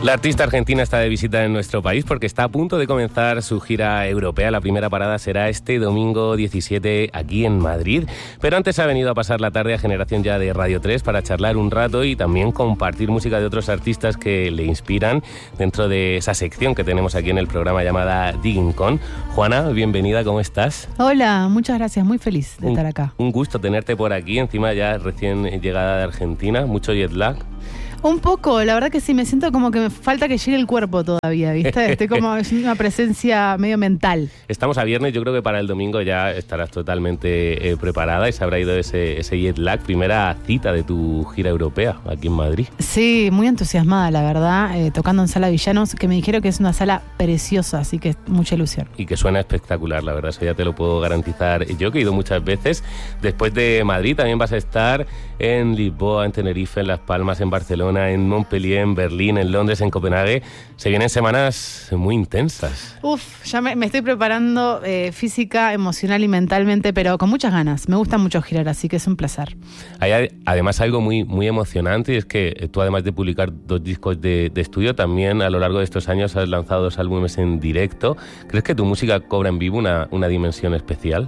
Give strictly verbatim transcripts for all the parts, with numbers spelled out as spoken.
La artista argentina está de visita en nuestro país porque está a punto de comenzar su gira europea. La primera parada será este domingo diecisiete aquí en Madrid. Pero antes ha venido a pasar la tarde a Generación Ya de Radio tres para charlar un rato y también compartir música de otros artistas que le inspiran dentro de esa sección que tenemos aquí en el programa llamada Digging Con. Juana, bienvenida, ¿cómo estás? Hola, muchas gracias, muy feliz de un, estar acá. Un gusto tenerte por aquí, encima ya recién llegada de Argentina, mucho jet lag. Un poco, la verdad que sí, me siento como que me falta que llegue el cuerpo todavía, ¿viste? Estoy como es una presencia medio mental. Estamos a viernes, yo creo que para el domingo ya estarás totalmente eh, preparada y se habrá ido ese, ese jet lag, primera cita de tu gira europea aquí en Madrid. Sí, muy entusiasmada, la verdad, eh, tocando en Sala Villanos, que me dijeron que es una sala preciosa, así que mucha ilusión. Y que suena espectacular, la verdad, eso ya te lo puedo garantizar yo, que he ido muchas veces. Después de Madrid también vas a estar en Lisboa, en Tenerife, en Las Palmas, en Barcelona, en Montpellier, en Berlín, en Londres, en Copenhague. Se vienen semanas muy intensas. Uf, ya me, me estoy preparando eh, física, emocional y mentalmente, pero con muchas ganas. Me gusta mucho girar, así que es un placer. Hay además algo muy, muy emocionante, y es que tú, además de publicar dos discos de, de estudio, también a lo largo de estos años has lanzado dos álbumes en directo. ¿Crees que tu música cobra en vivo una, una dimensión especial?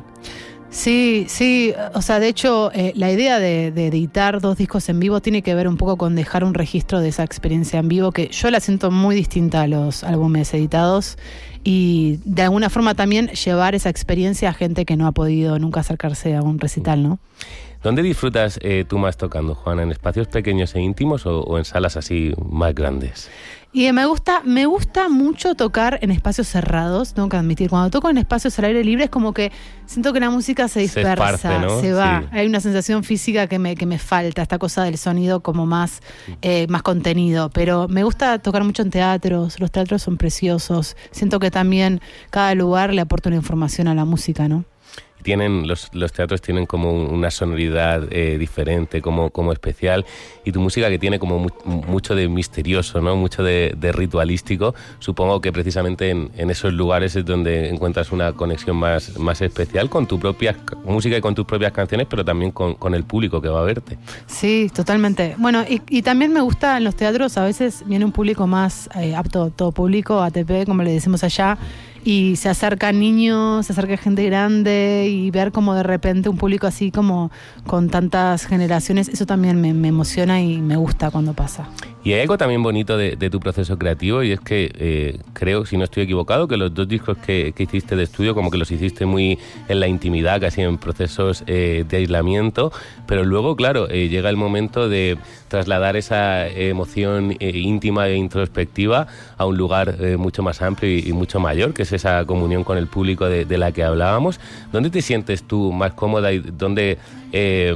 Sí, sí, o sea, de hecho, eh, la idea de, de editar dos discos en vivo tiene que ver un poco con dejar un registro de esa experiencia en vivo, que yo la siento muy distinta a los álbumes editados, y de alguna forma también llevar esa experiencia a gente que no ha podido nunca acercarse a un recital, ¿no? ¿Dónde disfrutas eh, tú más tocando, Juana? ¿En espacios pequeños e íntimos o, o en salas así más grandes? Y me gusta, me gusta mucho tocar en espacios cerrados, tengo que admitir. Cuando toco en espacios al aire libre es como que siento que la música se dispersa, se, esparce, ¿no? se va. Sí. Hay una sensación física que me, que me falta, esta cosa del sonido como más, eh, más contenido. Pero me gusta tocar mucho en teatros, los teatros son preciosos. Siento que también cada lugar le aporta una información a la música, ¿no? Tienen, los, los teatros tienen como una sonoridad eh, diferente, como, como especial, y tu música, que tiene como mu mucho de misterioso, ¿no? Mucho de, de ritualístico. Supongo que precisamente en, en esos lugares es donde encuentras una conexión más, más especial con tu propia música y con tus propias canciones, pero también con, con el público que va a verte. Sí, totalmente. Bueno, y, y también me gusta en los teatros, a veces viene un público más eh, apto, todo público, A T P, como le decimos allá, y se acercan niños, se acerca gente grande, y ver como de repente un público así como con tantas generaciones, eso también me, me emociona y me gusta cuando pasa. Y hay algo también bonito de, de tu proceso creativo, y es que eh, creo, si no estoy equivocado, que los dos discos que, que hiciste de estudio como que los hiciste muy en la intimidad, casi en procesos eh, de aislamiento, pero luego, claro, eh, llega el momento de trasladar esa emoción eh, íntima e introspectiva a un lugar eh, mucho más amplio y, y mucho mayor, que es esa comunión con el público de, de la que hablábamos. ¿Dónde te sientes tú más cómoda y dónde eh,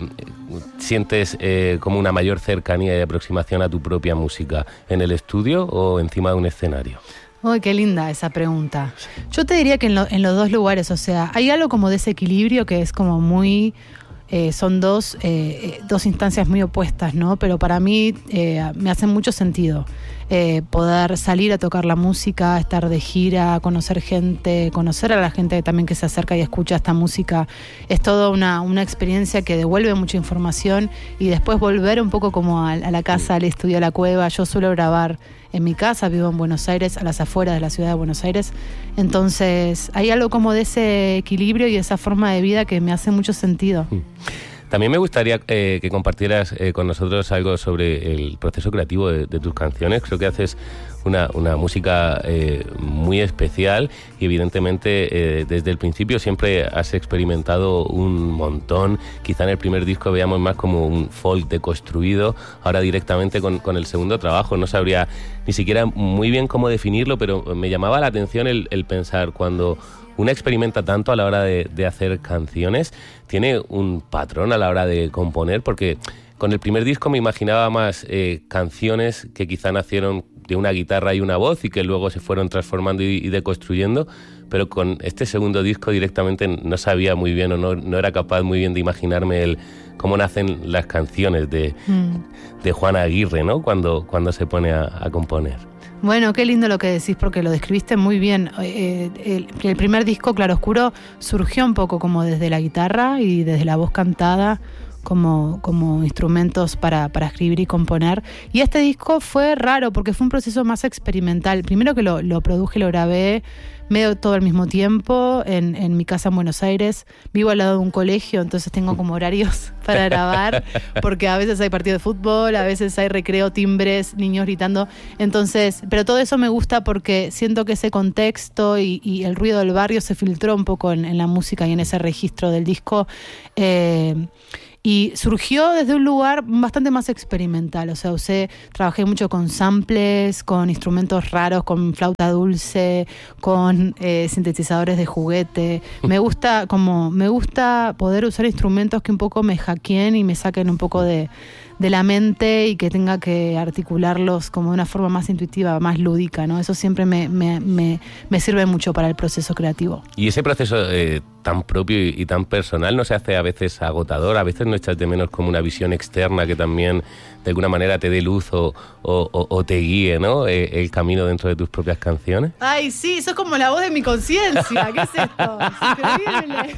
sientes eh, como una mayor cercanía y aproximación a tu propia música? ¿En el estudio o encima de un escenario? Uy, qué linda esa pregunta. Yo te diría que en, lo, en los dos lugares, o sea, hay algo como de ese equilibrio que es como muy... Eh, son dos, eh, dos instancias muy opuestas, ¿no? Pero para mí eh, me hace mucho sentido eh, poder salir a tocar la música, estar de gira, conocer gente, conocer a la gente también que se acerca y escucha esta música. Es toda una, una experiencia que devuelve mucha información, y después volver un poco como a, a la casa, al estudio, a la cueva. Yo suelo grabar en mi casa, vivo en Buenos Aires, a las afueras de la ciudad de Buenos Aires. Entonces hay algo como de ese equilibrio y esa forma de vida que me hace mucho sentido. También me gustaría eh, que compartieras eh, con nosotros algo sobre el proceso creativo de, de tus canciones. Creo que haces una, una música eh, muy especial, y evidentemente eh, desde el principio siempre has experimentado un montón. Quizá en el primer disco veíamos más como un folk deconstruido, ahora directamente con, con el segundo trabajo no sabría ni siquiera muy bien cómo definirlo, pero me llamaba la atención el, el pensar, cuando una experimenta tanto a la hora de, de hacer canciones, tiene un patrón a la hora de componer, porque con el primer disco me imaginaba más eh, canciones que quizá nacieron de una guitarra y una voz y que luego se fueron transformando y, y deconstruyendo, pero con este segundo disco directamente no sabía muy bien, o no, no era capaz muy bien de imaginarme el cómo nacen las canciones de, mm. de Juana Aguirre, ¿no? Cuando, cuando se pone a, a componer. Bueno, qué lindo lo que decís, porque lo describiste muy bien. Eh, el, el primer disco, Claroscuro, surgió un poco como desde la guitarra y desde la voz cantada, como, como instrumentos para, para escribir y componer. Y este disco fue raro porque fue un proceso más experimental. Primero que lo, lo produje, lo grabé medio todo al mismo tiempo en, en mi casa en Buenos Aires. Vivo al lado de un colegio, entonces tengo como horarios para grabar, porque a veces hay partido de fútbol, a veces hay recreo, timbres, niños gritando. Entonces, pero todo eso me gusta porque siento que ese contexto y, y el ruido del barrio se filtró un poco en, en la música y en ese registro del disco. Eh, Y surgió desde un lugar bastante más experimental. O sea, usé, trabajé mucho con samples, con instrumentos raros, con flauta dulce, con eh, sintetizadores de juguete. Me gusta como me gusta poder usar instrumentos que un poco me hackeen y me saquen un poco de, de la mente y que tenga que articularlos como de una forma más intuitiva, más lúdica, ¿no? Eso siempre me, me, me, me sirve mucho para el proceso creativo. Y ese proceso eh, tan propio y, y tan personal no se hace a veces agotador, a veces no echas de menos como una visión externa que también de alguna manera te dé luz o, o, o, o te guíe, ¿no? Eh, el camino dentro de tus propias canciones. Ay, sí, eso es como la voz de mi conciencia. ¿Qué es esto? Es increíble.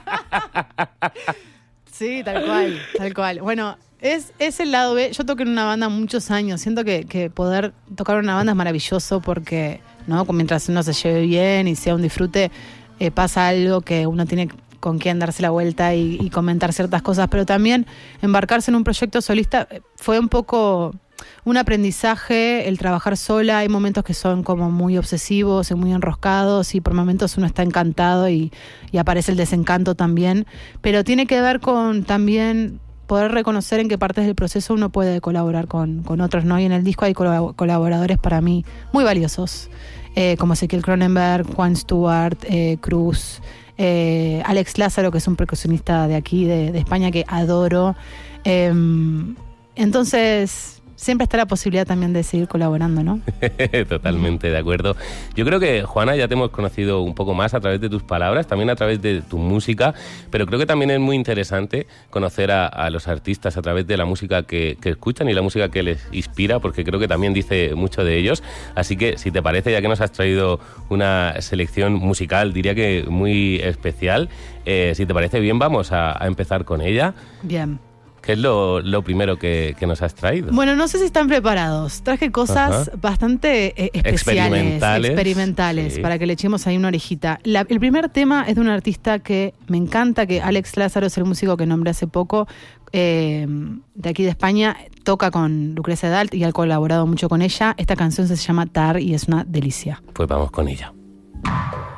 Sí, tal cual, tal cual. Bueno, es, es el lado B. Yo toqué en una banda muchos años. Siento que, que poder tocar en una banda es maravilloso porque, ¿no? Mientras uno se lleve bien y sea un disfrute, eh, pasa algo que uno tiene con quién darse la vuelta y, y comentar ciertas cosas. Pero también embarcarse en un proyecto solista fue un poco un aprendizaje, el trabajar sola. Hay momentos que son como muy obsesivos y muy enroscados y por momentos uno está encantado y, y aparece el desencanto también. Pero tiene que ver con también poder reconocer en qué partes del proceso uno puede colaborar con, con otros, ¿no? Y en el disco hay colaboradores para mí muy valiosos, eh, como Ezequiel Cronenberg, Juan Stewart, eh, Cruz, eh, Alex Lázaro, que es un percusionista de aquí, de, de España, que adoro. Eh, entonces... siempre está la posibilidad también de seguir colaborando, ¿no? Totalmente de acuerdo. Yo creo que, Juana, ya te hemos conocido un poco más a través de tus palabras, también a través de tu música, pero creo que también es muy interesante conocer a, a los artistas a través de la música que, que escuchan y la música que les inspira, porque creo que también dice mucho de ellos. Así que, si te parece, ya que nos has traído una selección musical, diría que muy especial, eh, si te parece bien, vamos a, a empezar con ella. Bien. ¿Qué es lo, lo primero que, que nos has traído? Bueno, no sé si están preparados. Traje cosas Ajá. bastante eh, especiales, experimentales, experimentales sí. para que le echemos ahí una orejita. La, el primer tema es de un artista que me encanta, que Alex Lázaro es el músico que nombré hace poco, eh, de aquí de España, toca con Lucrecia Dalt y ha colaborado mucho con ella. Esta canción se llama Tar y es una delicia. Pues vamos con ella.